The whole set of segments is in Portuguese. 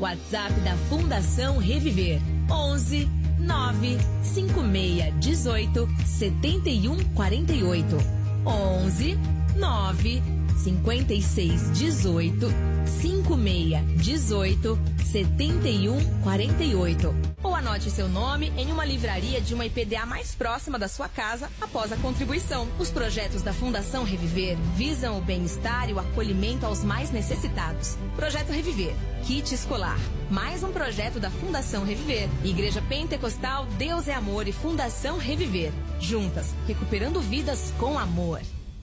WhatsApp da Fundação Reviver, 11 9 56 18 71 48. 11 9 56 18 56 18 71 48. Ou anote seu nome em uma livraria de uma IPDA mais próxima da sua casa após a contribuição. Os projetos da Fundação Reviver visam o bem-estar e o acolhimento aos mais necessitados. Projeto Reviver, kit escolar. Mais um projeto da Fundação Reviver. Igreja Pentecostal Deus é Amor e Fundação Reviver. Juntas, recuperando vidas com amor.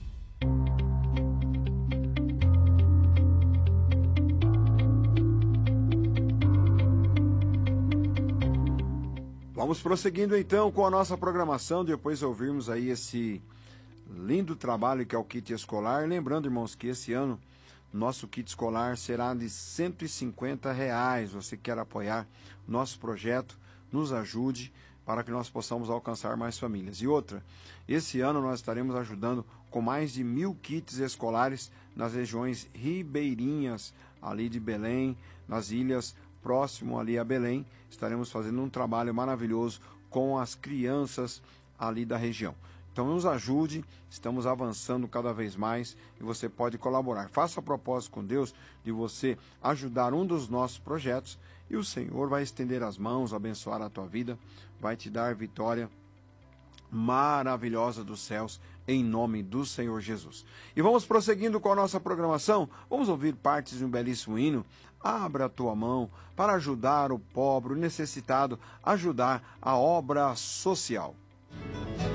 Vamos prosseguindo então com a nossa programação, depois de ouvirmos aí esse lindo trabalho que é o kit escolar. Lembrando, irmãos, que esse ano nosso kit escolar será de R$150. Você quer apoiar nosso projeto, nos ajude para que nós possamos alcançar mais famílias. E outra, esse ano nós estaremos ajudando com mais de 1.000 kits escolares nas regiões ribeirinhas ali de Belém, nas ilhas próximo ali a Belém. Estaremos fazendo um trabalho maravilhoso com as crianças ali da região. Então nos ajude, estamos avançando cada vez mais e você pode colaborar. Faça a propósito com Deus de você ajudar um dos nossos projetos e o Senhor vai estender as mãos, abençoar a tua vida, vai te dar vitória maravilhosa dos céus, em nome do Senhor Jesus. E vamos prosseguindo com a nossa programação, vamos ouvir partes de um belíssimo hino. Abra a tua mão para ajudar o pobre, o necessitado, ajudar a obra social.